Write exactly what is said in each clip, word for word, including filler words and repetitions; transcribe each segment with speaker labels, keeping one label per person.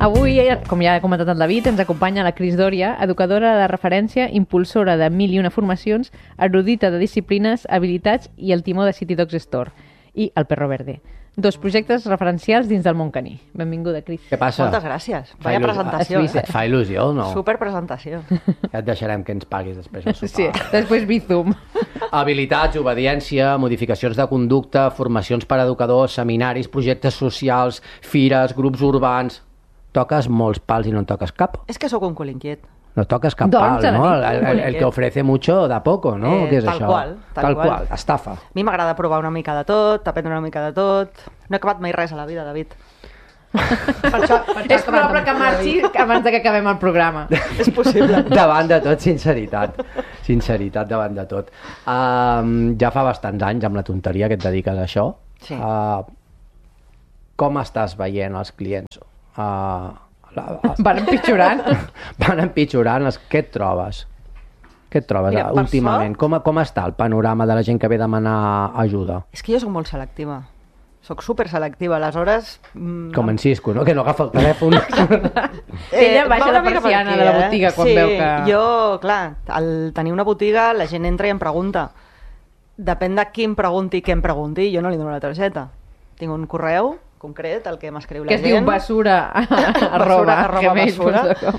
Speaker 1: Avui, com ja he comentat el David, ens acompanya la Cris Dòria, educadora de referència, impulsora de mil i una formacions, erudita de disciplines, habilitats i el timó de City Dogs Store i el Perro Verde. Dos projectes referencials dins del món caní. Benvinguda, Cris.
Speaker 2: Què passa?
Speaker 3: Moltes gràcies. Vaya presentació.
Speaker 2: Et, et fa il·lusió, no?
Speaker 3: Super presentació.
Speaker 2: Ja et deixarem que ens paguis després el sopar.
Speaker 1: Sí, després Bizum.
Speaker 2: Habilitats, obediència, modificacions de conducta, formacions per a educadors, seminaris, projectes socials, fires, grups urbans... Toques molts pals i no en toques cap.
Speaker 3: És que sóc un cul inquiet.
Speaker 2: No toques cap
Speaker 1: doncs,
Speaker 2: pal, no? El, el, el que ofrece mucho da poco, no?
Speaker 3: Eh,
Speaker 2: Què és
Speaker 3: tal
Speaker 2: això?
Speaker 3: qual, tal,
Speaker 2: tal
Speaker 3: qual.
Speaker 2: qual. Estafa.
Speaker 3: A mi m'agrada provar una mica de tot, aprendre una mica de tot. No he acabat mai res a la vida, David.
Speaker 1: Per això, per és probable que marxi abans de que acabem el programa.
Speaker 3: És possible.
Speaker 2: Davant de tot, sinceritat. Sinceritat davant de tot. Um, ja fa bastants anys amb la tonteria que et dediques a això.
Speaker 3: Sí.
Speaker 2: Uh, com estàs veient els clients? Uh, la, els...
Speaker 1: Van empitjorant.
Speaker 2: Van empitjorant. Els... Què et trobes? Què et trobes
Speaker 3: Mira,
Speaker 2: uh, últimament?
Speaker 3: sort...
Speaker 2: Com, com està el panorama de la gent que ve a demanar ajuda?
Speaker 3: És que jo soc molt selectiva. Soc super selectiva, aleshores... Mm,
Speaker 2: Com en Cisco, no? Que no agafa el telèfon.
Speaker 1: Eh, Ella baixa la persiana
Speaker 3: aquí,
Speaker 1: de la botiga quan
Speaker 3: sí,
Speaker 1: veu que...
Speaker 3: Jo, clar, al tenir una botiga la gent entra i em pregunta. Depèn de qui em pregunti i què em pregunti, jo no li dono la targeta. Tinc un correu concret, el que m'escriu la
Speaker 1: que
Speaker 3: gent.
Speaker 1: es diu basura arroba,
Speaker 3: arroba basura.
Speaker 1: gmail.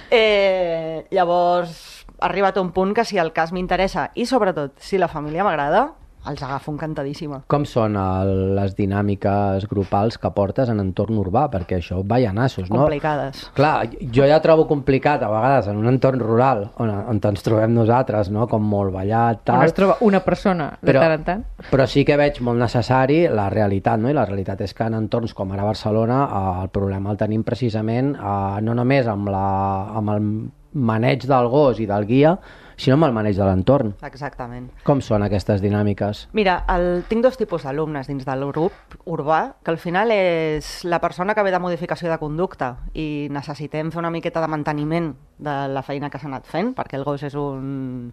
Speaker 3: Eh, llavors, ha arribat a un punt que si el cas m'interessa i sobretot si la família m'agrada, els agafo encantadíssima.
Speaker 2: Com són el, les dinàmiques grupals que portes en entorn urbà? Perquè això va a nassos, no?
Speaker 3: Complicades.
Speaker 2: Clar, jo ja trobo complicat a vegades en un entorn rural on, on ens trobem nosaltres, no? Com molt ballat, tal.
Speaker 1: On es troba una persona de
Speaker 2: però,
Speaker 1: tant en tant.
Speaker 2: Però sí que veig molt necessari la realitat, no? I la realitat és que en entorns com ara Barcelona eh, el problema el tenim precisament eh, no només amb, la, amb el maneig del gos i del guia, sinó amb el maneig de l'entorn.
Speaker 3: Exactament.
Speaker 2: Com són aquestes dinàmiques?
Speaker 3: Mira, el, tinc dos tipus d'alumnes dins del grup urbà, que al final és la persona que ve de modificació de conducta i necessitem fer una miqueta de manteniment de la feina que s'ha anat fent, perquè el gos és un...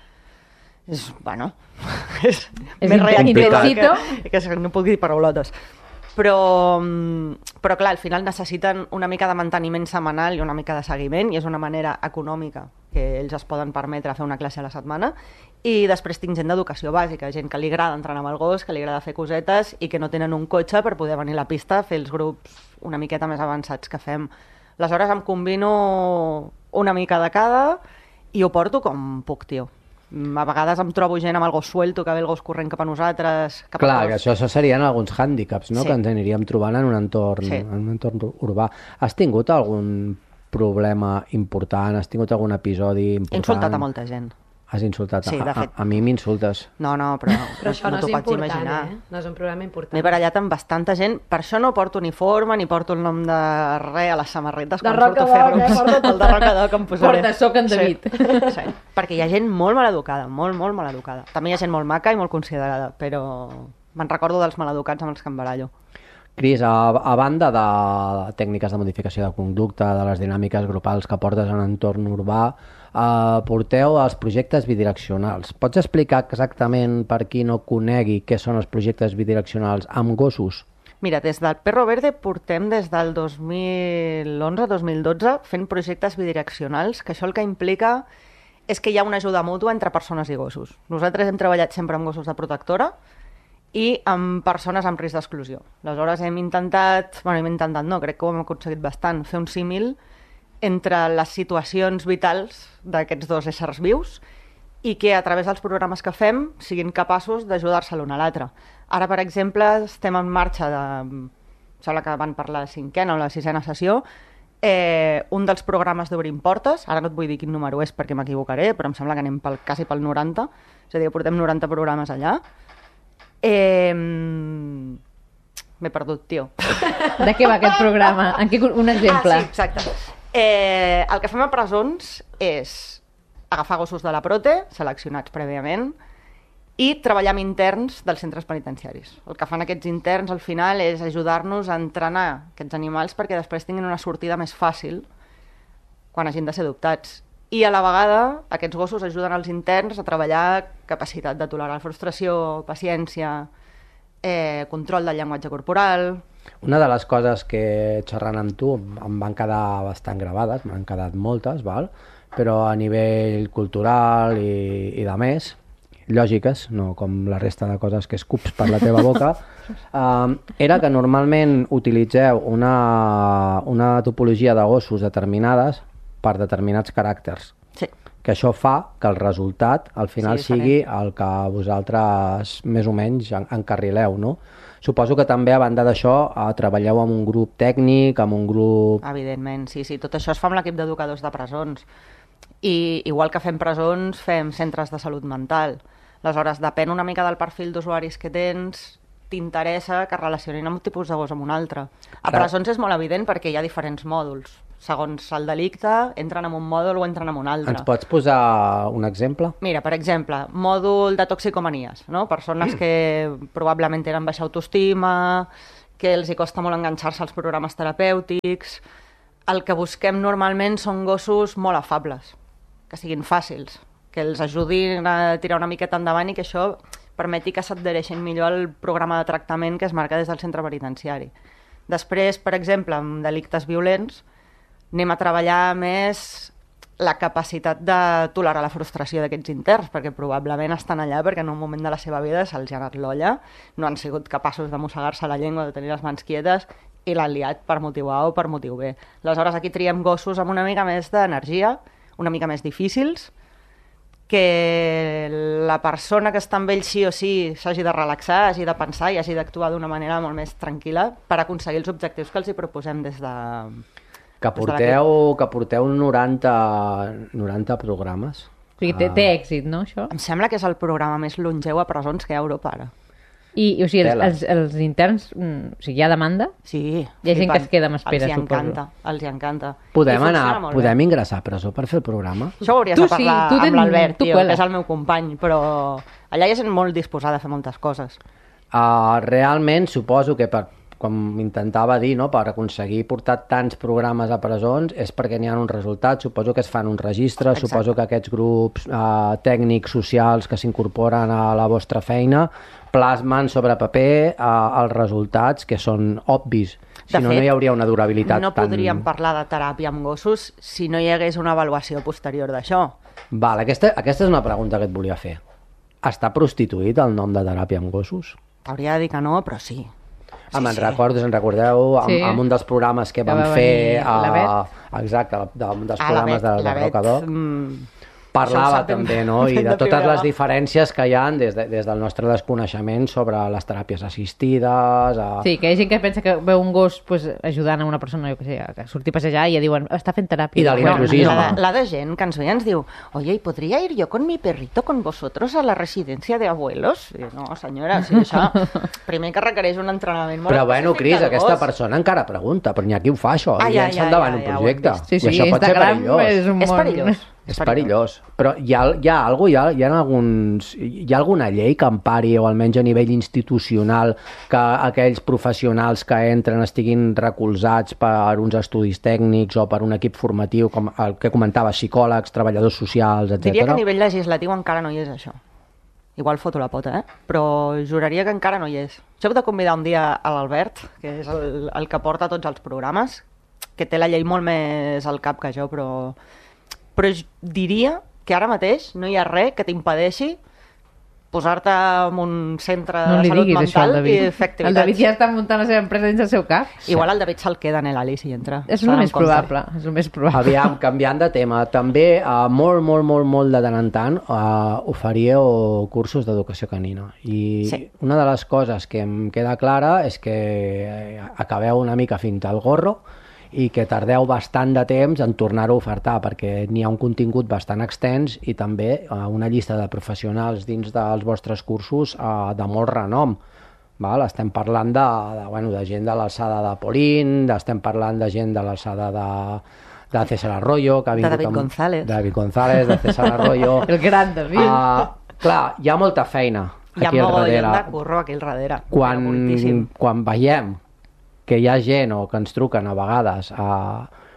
Speaker 3: és, bueno... és,
Speaker 1: és
Speaker 3: més reactiu
Speaker 1: intensito.
Speaker 3: que, que no puc dir paraulotes. Però, però clar, al final necessiten una mica de manteniment setmanal i una mica de seguiment, i és una manera econòmica que ells es poden permetre fer una classe a la setmana. I després tinc gent d'educació bàsica, gent que li agrada entrenar amb el gos, que li agrada fer cosetes i que no tenen un cotxe per poder venir a la pista a fer els grups una miqueta més avançats que fem. Aleshores em combino una mica de cada i ho porto com puc, tio. A vegades em trobo gent amb el gos suelto, que ve el gos corrent cap a nosaltres... Cap
Speaker 2: Clar,
Speaker 3: a
Speaker 2: que això, això serien alguns hàndicaps, no?
Speaker 3: Sí.
Speaker 2: Que ens aniríem trobant en un entorn,
Speaker 3: Sí.
Speaker 2: en un entorn urbà. Has tingut algun problema important? Has tingut algun episodi important?
Speaker 3: He insultat a molta gent.
Speaker 2: Has insultat?
Speaker 3: Sí, de
Speaker 2: a,
Speaker 3: fet.
Speaker 2: a, a mi m'insultes.
Speaker 3: No, no, però,
Speaker 4: Però això no,
Speaker 3: t'ho
Speaker 4: és
Speaker 3: pots
Speaker 4: important,
Speaker 3: imaginar.
Speaker 4: eh? No és un problema important.
Speaker 3: M'he barallat amb bastanta gent, per això no porto uniforme ni porto el nom de res a les samarretes
Speaker 4: De
Speaker 3: quan
Speaker 4: Roca
Speaker 3: surto a fer
Speaker 4: Doc, eh?
Speaker 3: grups.
Speaker 4: Porta
Speaker 3: El de Roca Doc em posaré.
Speaker 1: Porta, soc en David.
Speaker 3: Sí. Sí. Perquè hi ha gent molt maleducada, molt, molt maleducada. També hi ha gent molt maca i molt considerada, però me'n recordo dels maleducats amb els que em barallo.
Speaker 2: Cris, a, a banda de tècniques de modificació de conducta, de les dinàmiques grupals que portes en entorn urbà, eh, porteu els projectes bidireccionals. Pots explicar exactament, per qui no conegui, què són els projectes bidireccionals amb gossos?
Speaker 3: Mira, des del Perro Verde portem des del dos mil onze dos mil dotze fent projectes bidireccionals, que això el que implica és que hi ha una ajuda mútua entre persones i gossos. Nosaltres hem treballat sempre amb gossos de protectora i amb persones amb risc d'exclusió. Aleshores hem intentat, bueno, hem intentat no, crec que ho hem aconseguit bastant, fer un símil entre les situacions vitals d'aquests dos éssers vius i que a través dels programes que fem siguin capaços d'ajudar-se l'un a l'altre. Ara, per exemple, estem en marxa de... sembla que van per la cinquena o la sisena sessió, eh, un dels programes d'Obrim Portes, ara no et vull dir quin número és perquè m'equivocaré, però em sembla que anem pel, quasi pel noranta, és a dir, portem noranta programes allà. Eh, M'he perdut, tio.
Speaker 1: De què va aquest programa? En què, un exemple.
Speaker 3: Ah, sí, exacte. Eh, el que fem a presons és agafar gossos de la Prote, seleccionats prèviament, i treballar amb interns dels centres penitenciaris. El que fan aquests interns al final és ajudar-nos a entrenar aquests animals perquè després tinguin una sortida més fàcil quan hagin de ser adoptats. I a la vegada aquests gossos ajuden els interns a treballar capacitat de tolerar la frustració, paciència, eh, control del llenguatge corporal...
Speaker 2: Una de les coses que xerrant amb tu em van quedar bastant gravades, m'han quedat moltes, val? Però a nivell cultural i, i de més, lògiques, no com la resta de coses que escups per la teva boca, eh, era que normalment utilitzeu una, una topologia de gossos determinades per determinats caràcters.
Speaker 3: Sí.
Speaker 2: Que això fa que el resultat al final
Speaker 3: Sí,
Speaker 2: sigui el que vosaltres més o menys en- encarrileu, no? Suposo que també a banda d'això eh, treballeu amb un grup tècnic, amb un grup...
Speaker 3: Evidentment, sí, sí. Tot això es fa amb l'equip d'educadors de presons. I igual que fem presons, fem centres de salut mental. Aleshores, depèn una mica del perfil d'usuaris que tens, t'interessa que relacionin un tipus de gos amb un altre. A
Speaker 2: Ara-
Speaker 3: presons és molt evident perquè hi ha diferents mòduls. Segons el delicte, entren en un mòdul o entren en un altre.
Speaker 2: Ens pots posar un exemple?
Speaker 3: Mira, per exemple, mòdul de toxicomanies, no? Persones que probablement tenen baixa autoestima, que els hi costa molt enganxar-se als programes terapèutics. El que busquem normalment són gossos molt afables, que siguin fàcils, que els ajudin a tirar una miqueta endavant i que això permeti que s'adhereixin millor al programa de tractament que es marca des del centre penitenciari. Després, per exemple, amb delictes violents, anem a treballar més la capacitat de tolerar la frustració d'aquests interns, perquè probablement estan allà perquè en un moment de la seva vida se'ls ha anat l'olla, no han sigut capaços de mossegar-se la llengua, de tenir les mans quietes, i l'han liat per motiu A o per motiu B. Aleshores, aquí triem gossos amb una mica més d'energia, una mica més difícils, que la persona que està amb ell sí o sí s'hagi de relaxar, hagi de pensar i hagi d'actuar d'una manera molt més tranquil·la per aconseguir els objectius que els hi proposem des de...
Speaker 2: Que porteu, que porteu noranta, noranta programes.
Speaker 1: O sigui, té, té èxit, no, això?
Speaker 3: Em sembla que és el programa més longeu a presons que hi ha a Europa ara.
Speaker 1: I, o sigui, els,
Speaker 2: Tela.
Speaker 1: els, els interns, mm, o sigui, hi ha demanda?
Speaker 3: Sí.
Speaker 1: Hi ha gent que es queda amb espera,
Speaker 3: els hi
Speaker 1: suposo.
Speaker 3: encanta, els hi encanta.
Speaker 2: Podem
Speaker 3: I funciona
Speaker 2: anar,
Speaker 3: molt bé.
Speaker 2: podem ingressar a presó per fer el programa?
Speaker 3: Això ho hauries
Speaker 1: Tu
Speaker 3: de
Speaker 1: sí,
Speaker 3: parlar
Speaker 1: tu tens-
Speaker 3: amb l'Albert,
Speaker 1: tu
Speaker 3: tio,
Speaker 1: cuela.
Speaker 3: que és el meu company, però allà hi ha gent molt disposada a fer moltes coses.
Speaker 2: Uh, realment suposo que per, com intentava dir, no, per aconseguir portar tants programes a presons és perquè n'hi ha uns resultats, suposo que es fan uns registres,
Speaker 3: Exacte.
Speaker 2: suposo que aquests grups uh, tècnics, socials que s'incorporen a la vostra feina plasmen sobre paper uh, els resultats que són obvis, si
Speaker 3: De
Speaker 2: no,
Speaker 3: fet,
Speaker 2: no hi hauria una durabilitat
Speaker 3: No
Speaker 2: tan...
Speaker 3: podríem parlar de teràpia amb gossos si no hi hagués una avaluació posterior d'això.
Speaker 2: Val, aquesta, aquesta és una pregunta que et volia fer. Està prostituït el nom de teràpia amb gossos?
Speaker 3: T'hauria de dir que no, però sí.
Speaker 2: Ah, me'n recordo, si en recordeu, amb,
Speaker 1: Sí.
Speaker 2: amb un dels programes que
Speaker 1: Que
Speaker 2: vam
Speaker 1: va
Speaker 2: fer...
Speaker 1: venir la
Speaker 2: a, exacte, d'un dels
Speaker 3: Ah, la
Speaker 2: programes
Speaker 3: Bet,
Speaker 2: de,
Speaker 3: la
Speaker 2: de
Speaker 3: Bet,
Speaker 2: Rocador.
Speaker 3: mm,
Speaker 2: Parlava
Speaker 3: això ho sap
Speaker 2: també,
Speaker 3: ben-
Speaker 2: no? I
Speaker 3: ben
Speaker 2: de
Speaker 3: de
Speaker 2: totes
Speaker 3: primera
Speaker 2: les
Speaker 3: mà.
Speaker 2: diferències que hi ha des, de, des del nostre desconeixement sobre les teràpies assistides... A...
Speaker 1: Sí, que hi ha gent que pensa que veu un gos pues, ajudant a una persona, jo què sé, a sortir a passejar i ja diuen, està fent teràpia.
Speaker 2: I de
Speaker 3: No,
Speaker 2: l'intrusisme.
Speaker 3: la, de- la de gent que ens ve i ens diu oye, ¿y podría ir yo con mi perrito con vosotros a la residencia de abuelos? I, no, senyora, sí, això primer que requereix un entrenament molt
Speaker 2: Però bueno,
Speaker 3: específic
Speaker 2: Cris,
Speaker 3: del
Speaker 2: aquesta
Speaker 3: gos.
Speaker 2: persona encara pregunta, però n'hi ha qui ho fa, això,
Speaker 3: Ah,
Speaker 2: i
Speaker 3: ja,
Speaker 2: llença
Speaker 3: ja,
Speaker 2: endavant
Speaker 3: ja,
Speaker 2: un
Speaker 3: ja, ho hem
Speaker 2: projecte.
Speaker 3: vist.
Speaker 1: Sí, sí,
Speaker 2: I això pot ser
Speaker 1: Instagram
Speaker 2: perillós.
Speaker 1: és un
Speaker 3: És
Speaker 1: món...
Speaker 3: perillós.
Speaker 2: És perillós. Però hi ha, hi ha alguna hi ha, hi ha, alguns, hi ha alguna llei que empari, o almenys a nivell institucional, que aquells professionals que entren estiguin recolzats per uns estudis tècnics o per un equip formatiu, com el que comentava, psicòlegs, treballadors socials, etcètera.
Speaker 3: Diria que a nivell legislatiu encara no hi és això. Igual foto la pota, eh? Però juraria que encara no hi és. Jo heu de convidar un dia a l'Albert, que és el, el que porta tots els programes, que té la llei molt més al cap que jo, però, però j- diria que ara mateix no hi ha res que t'impedeixi posar-te en un centre
Speaker 1: No
Speaker 3: de
Speaker 1: li
Speaker 3: salut
Speaker 1: diguis això al
Speaker 3: mental i
Speaker 1: David.
Speaker 3: fer activitats.
Speaker 1: El David ja està muntant la seva empresa dins el seu cap.
Speaker 3: Igual el David se'l queda en l'Alice i entra.
Speaker 1: És
Speaker 3: Se
Speaker 1: el
Speaker 3: n'adona
Speaker 1: més
Speaker 3: en compte.
Speaker 1: probable. És el més probable.
Speaker 2: Aviam, canviant de tema, també uh, molt, molt, molt, molt de tant en tant uh, oferíeu cursos d'educació canina. I
Speaker 3: Sí.
Speaker 2: una de les coses que em queda clara és que eh, acabeu una mica fins al gorro i que tardeu bastant de temps en tornar-ho a ofertar, perquè n'hi ha un contingut bastant extens i també uh, una llista de professionals dins dels vostres cursos uh, de molt renom. Val? Estem parlant de, de, bueno, de gent de l'alçada de Polín, estem parlant de gent de l'alçada de, de César Arroyo, que ha
Speaker 3: De
Speaker 2: vingut
Speaker 3: David
Speaker 2: amb-
Speaker 3: González.
Speaker 2: de David González, de César Arroyo.
Speaker 1: El gran David.
Speaker 2: Uh, clar, hi ha molta feina
Speaker 3: Hi ha
Speaker 2: aquí al
Speaker 3: mogollon
Speaker 2: darrere.
Speaker 3: de curro aquí al darrere. però
Speaker 2: Quan,
Speaker 3: moltíssim.
Speaker 2: quan veiem que hi ha gent o que ens truquen a vegades a,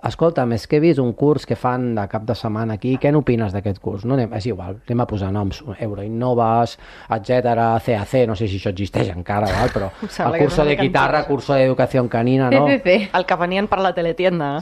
Speaker 2: escolta'm, és que he vist un curs que fan de cap de setmana aquí, què n'opines d'aquest curs? No, anem, és igual, anem a posar noms, Euroinnovas, etcètera, C A C, no sé si això existeix encara, val? Però el curso de guitarra, curso d'educació canina, no?
Speaker 1: C C C.
Speaker 3: El que venien per la teletienda.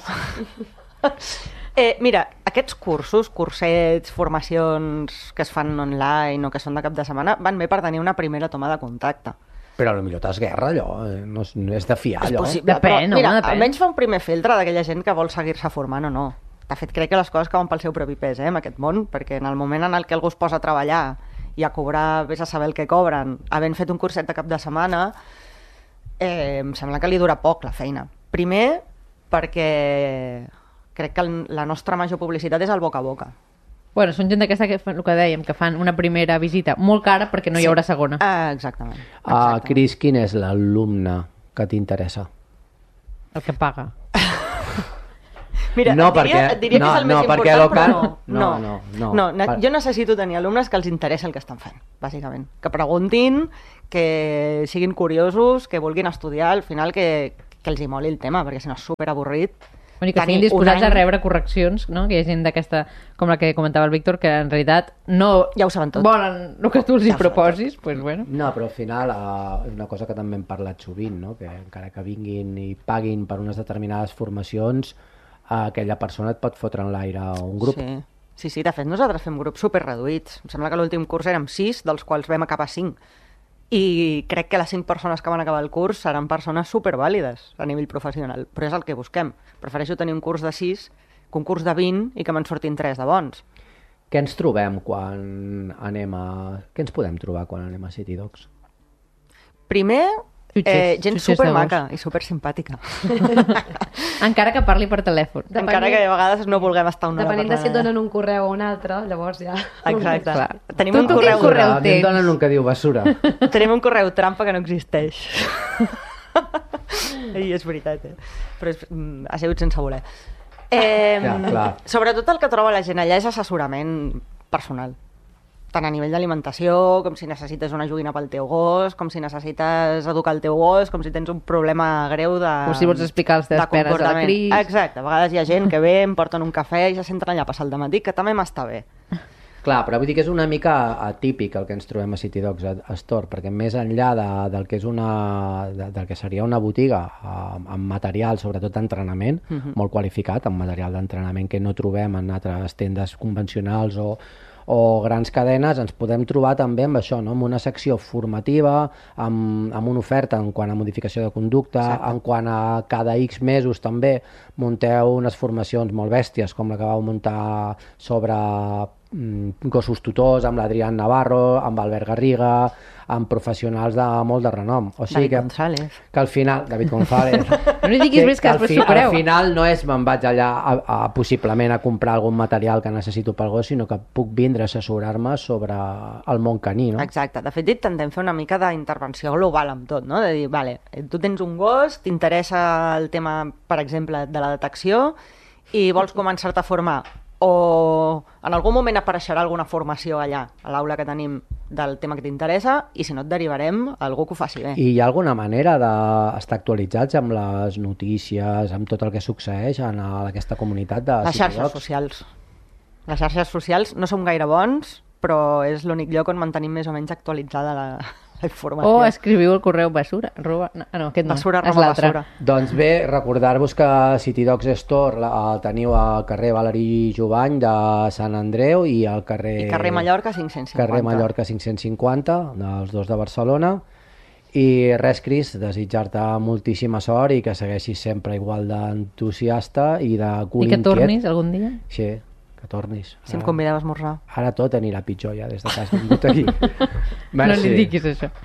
Speaker 3: eh, mira, aquests cursos, cursets, formacions que es fan online o que són de cap de setmana, van bé per tenir una primera toma de contacte.
Speaker 2: Però potser t'esguerra allò, no és, no és de fiar allò.
Speaker 3: És possible,
Speaker 1: depèn,
Speaker 3: però, mira,
Speaker 1: home, depèn.
Speaker 3: almenys fa un primer filtre d'aquella gent que vol seguir-se formant o no. De fet, crec que les coses cauen pel seu propi pes, eh, en aquest món, perquè en el moment en el que algú es posa a treballar i a cobrar, vés a saber el que cobren, havent fet un curset de cap de setmana, eh, em sembla que li dura poc la feina. Primer, perquè crec que el, la nostra major publicitat és el boca a boca.
Speaker 1: Bueno, són gent d'aquesta que fan, el que dèiem, que fan una primera visita molt cara perquè no hi haurà segona.
Speaker 3: Ah, exactament.
Speaker 2: Ah,
Speaker 3: exactament.
Speaker 2: Cris, quin és l'alumne que t'interessa?
Speaker 1: El que paga.
Speaker 3: Mira,
Speaker 2: No,
Speaker 3: et diria,
Speaker 2: perquè-
Speaker 3: et diria
Speaker 2: no,
Speaker 3: que és el
Speaker 2: no,
Speaker 3: més
Speaker 2: perquè
Speaker 3: important,
Speaker 2: lo
Speaker 3: però
Speaker 2: cal-
Speaker 3: no.
Speaker 2: no, no, no.
Speaker 3: no ne-
Speaker 2: Per-
Speaker 3: Jo necessito tenir alumnes que els interessi el que estan fent, bàsicament. Que preguntin, que siguin curiosos, que vulguin estudiar, al final que, que els hi moli el tema, perquè si no és superavorrit.
Speaker 1: Bueno, i que
Speaker 3: tenir
Speaker 1: estiguin disposats
Speaker 3: un any-
Speaker 1: a rebre correccions, no? Que hi ha gent d'aquesta, com la que comentava el Víctor, que en realitat no
Speaker 3: Ja ho saben tot.
Speaker 1: volen el que tu els hi
Speaker 3: Ja ho saben
Speaker 1: proposis, doncs pues, bueno.
Speaker 2: No, però al final eh, és una cosa que també hem parlat sovint, no? Que encara que vinguin i paguin per unes determinades formacions, eh, aquella persona et pot fotre en l'aire un grup.
Speaker 3: Sí. sí, sí, de fet nosaltres fem grups super reduïts. Em sembla que l'últim curs érem sis, dels quals vam acabar cinc. I crec que les cinc persones que van acabar el curs seran persones supervàlides a nivell professional, però és el que busquem. Prefereixo tenir un curs de sis que un curs de vint i que me'n sortin tres de bons.
Speaker 2: Què ens trobem quan anem a... Què ens podem trobar quan anem a City Dogs?
Speaker 3: Primer,
Speaker 1: Xutxes,
Speaker 3: eh, gent
Speaker 1: xutxes de
Speaker 3: super
Speaker 1: gos.
Speaker 3: maca i super simpàtica.
Speaker 1: Encara que parli per telèfon.
Speaker 4: Depenent-
Speaker 3: Encara que a vegades no vulguem estar una hora
Speaker 4: Depenent de si et
Speaker 3: parlant.
Speaker 4: donen un correu o un altre, llavors ja...
Speaker 3: Exacte.
Speaker 1: Clar.
Speaker 3: Tenim
Speaker 1: Tu-
Speaker 3: un
Speaker 1: tu
Speaker 3: correu,
Speaker 1: quin correu
Speaker 2: A mi em
Speaker 1: tens?
Speaker 2: donen un que diu basura.
Speaker 3: tenim un correu trampa que no existeix. I és veritat, eh? Però és, mm, ha sigut sense voler. Eh,
Speaker 2: Ja, clar.
Speaker 3: sobretot el que troba la gent allà és assessorament personal. Tant a nivell d'alimentació, com si necessites una joguina pel teu gos, com si necessites educar el teu gos, com si tens un problema greu de...
Speaker 1: Com si vols explicar les teves
Speaker 3: de
Speaker 1: penes a la
Speaker 3: comportament.
Speaker 1: Cris.
Speaker 3: Exacte, a vegades hi ha gent que ve, em porten un cafè i se senten allà a passar el dematí, que també m'està bé.
Speaker 2: Clar, però vull dir que és una mica atípic el que ens trobem a City Dogs Store, perquè més enllà de, del que és una, de, del que seria una botiga amb, amb material, sobretot d'entrenament, uh -huh. molt qualificat, amb material d'entrenament que no trobem en altres tendes convencionals o, o grans cadenes, ens podem trobar també amb això, no? Amb una secció formativa, amb, amb una oferta en quant a modificació de conducta,
Speaker 3: Exacte.
Speaker 2: en quant a cada X mesos també munteu unes formacions molt bèsties, com la que vau muntar sobre mm, gossos tutors, amb l'Adrián Navarro, amb Albert Garriga, amb professionals de molt de renom. O sigui
Speaker 3: David
Speaker 2: que,
Speaker 3: González.
Speaker 2: que al final, David González,
Speaker 1: No li diguis més que
Speaker 2: al,
Speaker 1: després s'ho creu.
Speaker 2: al final no és me'n vaig allà a, a, possiblement a comprar algun material que necessito pel gos, sinó que puc vindre a assessorar-me sobre el món caní, no?
Speaker 3: Exacte. De fet, intentem fer una mica d'intervenció global amb tot, no? De dir, vale, tu tens un gos, t'interessa el tema, per exemple, de la detecció i vols començar-te a formar, o en algun moment apareixerà alguna formació allà, a l'aula que tenim del tema que t'interessa, i si no et derivarem a algú que ho faci bé.
Speaker 2: I hi ha alguna manera d'estar actualitzats amb les notícies, amb tot el que succeeix en a- aquesta comunitat de
Speaker 3: Les
Speaker 2: City
Speaker 3: xarxes
Speaker 2: Dogs?
Speaker 3: socials. Les xarxes socials no som gaire bons, però és l'únic lloc on mantenim més o menys actualitzada la, la informació.
Speaker 1: O escriviu el correu basura. Arroba... No, no, aquest no.
Speaker 3: Basura,
Speaker 1: és
Speaker 3: arroba
Speaker 1: l'altre.
Speaker 3: basura.
Speaker 2: Doncs bé, recordar-vos que City Dogs Store la, el teniu al carrer Valerí Jovany de Sant Andreu i al carrer...
Speaker 3: I carrer Mallorca cinc-cents cinquanta.
Speaker 2: Carrer Mallorca cinc-cents cinquanta, dels dos de Barcelona. I res, Cris, desitjar-te moltíssima sort i que segueixis sempre igual d'entusiasta i de cul
Speaker 1: I que
Speaker 2: inquiet.
Speaker 1: tornis algun dia.
Speaker 2: Sí, que tornis.
Speaker 3: Si em
Speaker 2: Ara-
Speaker 3: convideu a esmorzar.
Speaker 2: Ara tot anirà pitjor ja des de que has vingut aquí.
Speaker 1: No li diguis això.